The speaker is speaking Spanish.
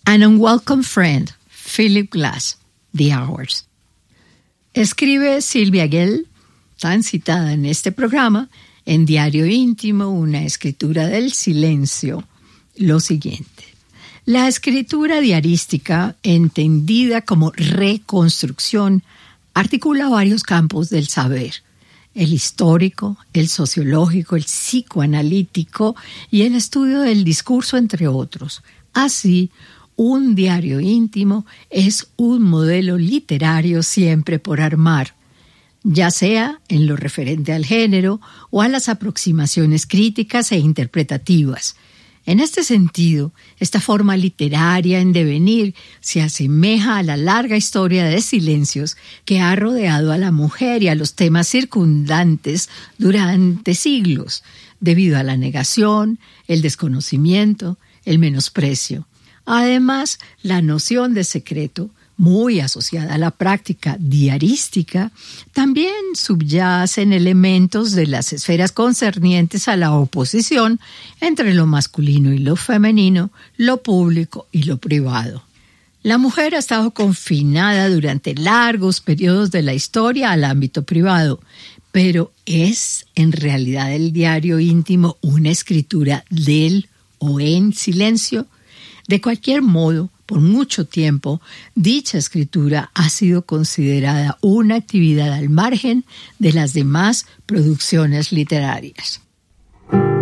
An Unwelcome Friend, Philip Glass, The Hours. Escribe Sylvia Gell, tan citada en este programa, en Diario Íntimo, una escritura del silencio, lo siguiente. La escritura diarística, entendida como reconstrucción, articula varios campos del saber: el histórico, el sociológico, el psicoanalítico y el estudio del discurso, entre otros. Así, un diario íntimo es un modelo literario siempre por armar, ya sea en lo referente al género o a las aproximaciones críticas e interpretativas. En este sentido, esta forma literaria en devenir se asemeja a la larga historia de silencios que ha rodeado a la mujer y a los temas circundantes durante siglos, debido a la negación, el desconocimiento, el menosprecio. Además, la noción de secreto, muy asociada a la práctica diarística, también subyacen elementos de las esferas concernientes a la oposición entre lo masculino y lo femenino, lo público y lo privado. La mujer ha estado confinada durante largos periodos de la historia al ámbito privado, pero ¿es en realidad el diario íntimo una escritura del o en silencio? De cualquier modo, por mucho tiempo, dicha escritura ha sido considerada una actividad al margen de las demás producciones literarias.